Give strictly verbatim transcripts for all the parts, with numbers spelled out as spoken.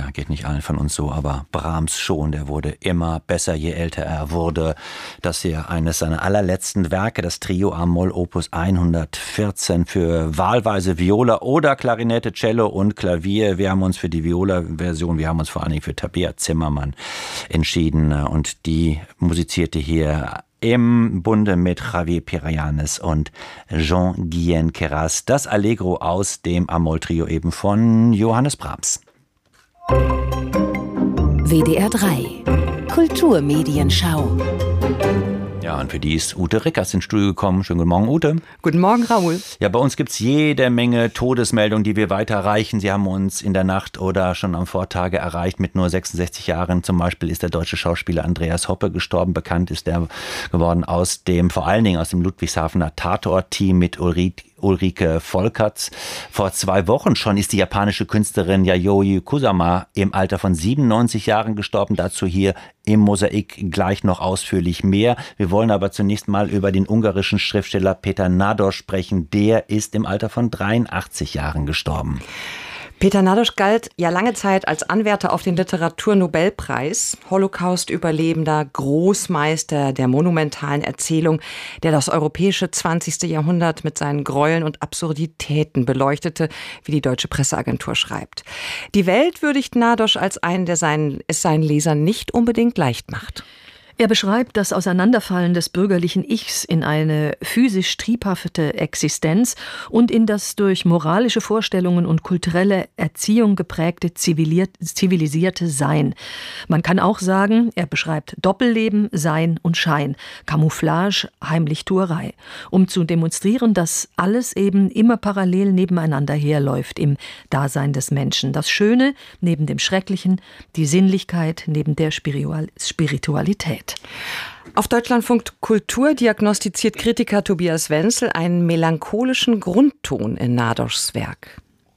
Ja, geht nicht allen von uns so, aber Brahms schon, der wurde immer besser, je älter er wurde. Das hier eines seiner allerletzten Werke, das Trio A-Moll Opus hundertvierzehn für wahlweise Viola oder Klarinette, Cello und Klavier. Wir haben uns für die Viola-Version, wir haben uns vor allen Dingen für Tabea Zimmermann entschieden und die musizierte hier im Bunde mit Javier Perayanes und Jean-Guyen Queyras. Das Allegro aus dem A-Moll-Trio eben von Johannes Brahms. W D R drei Kulturmedienschau. Ja, und für die ist Ute Rickers ins Studio gekommen. Schönen guten Morgen, Ute. Guten Morgen, Raoul. Ja, bei uns gibt's jede Menge Todesmeldungen, die wir weiterreichen. Sie haben uns in der Nacht oder schon am Vortage erreicht mit nur sechsundsechzig Jahren. Zum Beispiel ist der deutsche Schauspieler Andreas Hoppe gestorben. Bekannt ist er geworden aus dem, vor allen Dingen aus dem Ludwigshafener Tatort-Team mit Ulrike Ulrike Volkerts. Vor zwei Wochen schon ist die japanische Künstlerin Yayoi Kusama im Alter von siebenundneunzig Jahren gestorben. Dazu hier im Mosaik gleich noch ausführlich mehr. Wir wollen aber zunächst mal über den ungarischen Schriftsteller Péter Nádas sprechen. Der ist im Alter von dreiundachtzig Jahren gestorben. Péter Nádas galt ja lange Zeit als Anwärter auf den Literaturnobelpreis, Holocaust-Überlebender, Großmeister der monumentalen Erzählung, der das europäische zwanzigste Jahrhundert mit seinen Gräueln und Absurditäten beleuchtete, wie die deutsche Presseagentur schreibt. Die Welt würdigt Nádas als einen, der seinen, es seinen Lesern nicht unbedingt leicht macht. Er beschreibt das Auseinanderfallen des bürgerlichen Ichs in eine physisch triebhafte Existenz und in das durch moralische Vorstellungen und kulturelle Erziehung geprägte zivilisierte Sein. Man kann auch sagen, er beschreibt Doppelleben, Sein und Schein, Camouflage, Heimlichtuerei, um zu demonstrieren, dass alles eben immer parallel nebeneinander herläuft im Dasein des Menschen. Das Schöne neben dem Schrecklichen, die Sinnlichkeit neben der Spiritualität. Auf Deutschlandfunk Kultur diagnostiziert Kritiker Tobias Wenzel einen melancholischen Grundton in Nádas Werk.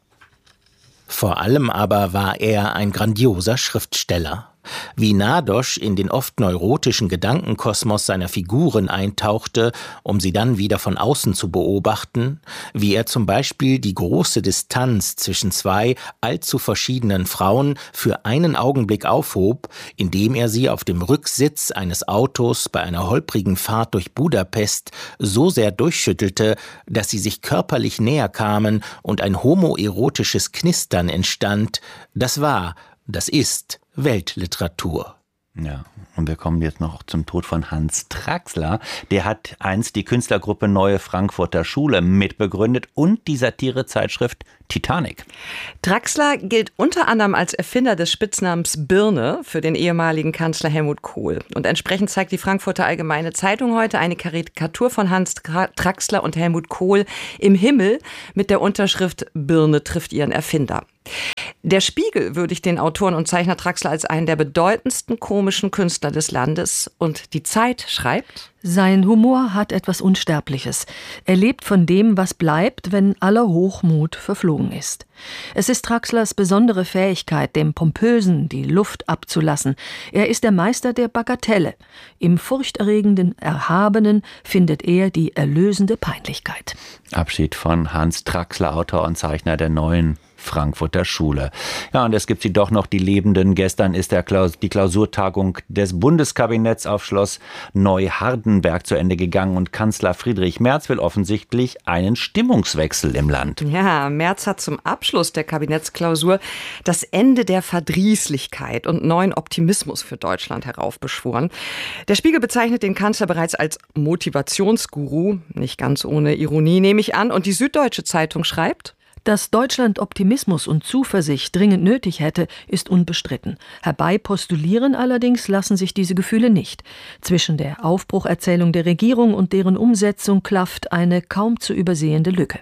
Vor allem aber war er ein grandioser Schriftsteller. Wie Nádas in den oft neurotischen Gedankenkosmos seiner Figuren eintauchte, um sie dann wieder von außen zu beobachten, wie er zum Beispiel die große Distanz zwischen zwei allzu verschiedenen Frauen für einen Augenblick aufhob, indem er sie auf dem Rücksitz eines Autos bei einer holprigen Fahrt durch Budapest so sehr durchschüttelte, dass sie sich körperlich näher kamen und ein homoerotisches Knistern entstand, das war, das ist Weltliteratur. Ja, und wir kommen jetzt noch zum Tod von Hans Traxler. Der hat einst die Künstlergruppe Neue Frankfurter Schule mitbegründet und die Satirezeitschrift Titanic. Traxler gilt unter anderem als Erfinder des Spitznamens Birne für den ehemaligen Kanzler Helmut Kohl. Und entsprechend zeigt die Frankfurter Allgemeine Zeitung heute eine Karikatur von Hans Traxler und Helmut Kohl im Himmel mit der Unterschrift Birne trifft ihren Erfinder. Der Spiegel würdigt den Autoren und Zeichner Traxler als einen der bedeutendsten komischen Künstler des Landes. Und die Zeit schreibt: Sein Humor hat etwas Unsterbliches. Er lebt von dem, was bleibt, wenn aller Hochmut verflogen ist. Es ist Traxlers besondere Fähigkeit, dem Pompösen die Luft abzulassen. Er ist der Meister der Bagatelle. Im furchterregenden Erhabenen findet er die erlösende Peinlichkeit. Abschied von Hans Traxler, Autor und Zeichner der Neuen Frankfurter Schule. Ja, und es gibt sie doch noch, die Lebenden. Gestern ist der Klaus- die Klausurtagung des Bundeskabinetts auf Schloss Neuhardenberg zu Ende gegangen und Kanzler Friedrich Merz will offensichtlich einen Stimmungswechsel im Land. Ja, Merz hat zum Abschluss der Kabinettsklausur das Ende der Verdrießlichkeit und neuen Optimismus für Deutschland heraufbeschworen. Der Spiegel bezeichnet den Kanzler bereits als Motivationsguru, nicht ganz ohne Ironie, nehme ich an. Und die Süddeutsche Zeitung schreibt: Dass Deutschland Optimismus und Zuversicht dringend nötig hätte, ist unbestritten. Herbeipostulieren allerdings lassen sich diese Gefühle nicht. Zwischen der Aufbrucherzählung der Regierung und deren Umsetzung klafft eine kaum zu übersehende Lücke.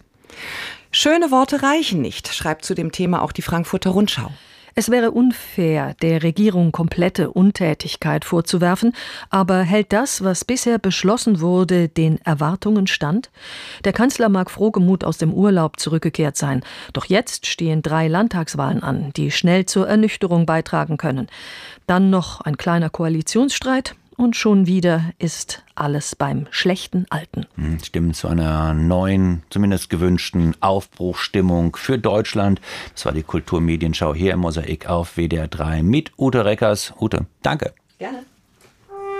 Schöne Worte reichen nicht, schreibt zu dem Thema auch die Frankfurter Rundschau. Es wäre unfair, der Regierung komplette Untätigkeit vorzuwerfen, aber hält das, was bisher beschlossen wurde, den Erwartungen stand? Der Kanzler mag frohgemut aus dem Urlaub zurückgekehrt sein, doch jetzt stehen drei Landtagswahlen an, die schnell zur Ernüchterung beitragen können. Dann noch ein kleiner Koalitionsstreit und schon wieder ist alles beim schlechten Alten. Stimmen zu einer neuen, zumindest gewünschten Aufbruchstimmung für Deutschland. Das war die Kulturmedienschau hier im Mosaik auf W D R drei mit Ute Reckers. Ute, danke.